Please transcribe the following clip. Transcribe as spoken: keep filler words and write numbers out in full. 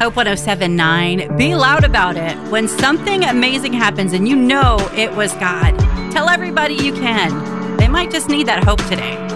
Hope one oh seven point nine. Be loud about it. When something amazing happens and you know it was God, tell everybody you can. They might just need that hope today.